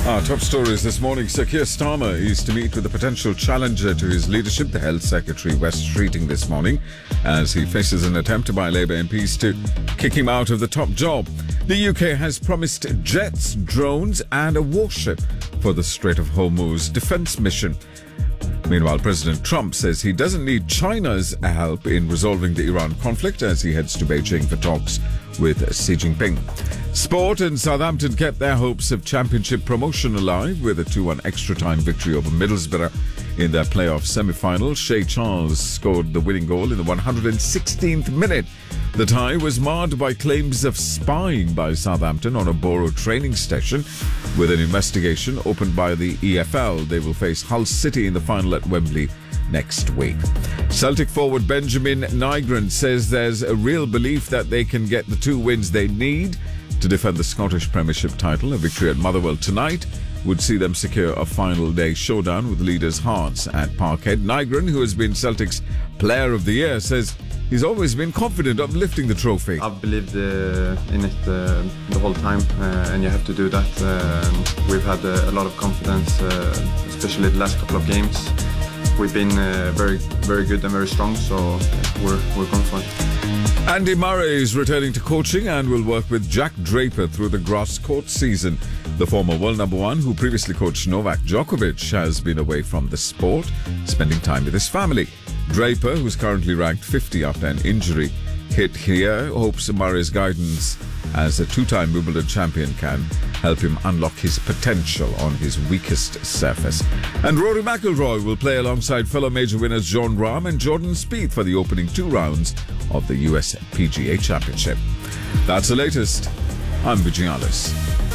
Our top stories this morning. Sir Keir Starmer is to meet with a potential challenger to his leadership, the Health Secretary Wes Streeting, this morning, as he faces an attempt by Labour MPs to kick him out of the top job. The UK has promised jets, drones and a warship for the Strait of Hormuz defence mission. Meanwhile, President Trump says he doesn't need China's help in resolving the Iran conflict as he heads to Beijing for talks with Xi Jinping. Sport, and Southampton kept their hopes of championship promotion alive with a 2-1 extra-time victory over Middlesbrough in their playoff semi-final. Shea Charles scored the winning goal in the 116th minute. The tie was marred by claims of spying by Southampton on a Borough training station. With an investigation opened by the EFL, they will face Hull City in the final at Wembley next week. Celtic forward Benjamin Nygren says there's a real belief that they can get the 2 wins they need to defend the Scottish Premiership title. A victory at Motherwell tonight would see them secure a final day showdown with leaders Hearts at Parkhead. Nygren, who has been Celtic's Player of the Year, says he's always been confident of lifting the trophy. I've believed in it the whole time, and you have to do that. We've had a lot of confidence, especially the last couple of games. We've been very, very good and very strong, so we're going for it. Andy Murray is returning to coaching and will work with Jack Draper through the grass court season. The former world number one, who previously coached Novak Djokovic, has been away from the sport, spending time with his family. Draper, who's currently ranked 50 after an injury hit here, hopes Murray's guidance as a 2-time Wimbledon champion can help him unlock his potential on his weakest surface. And Rory McIlroy will play alongside fellow major winners Jon Rahm and Jordan Spieth for the opening 2 rounds of the US PGA Championship. That's the latest. I'm Vijay Alice.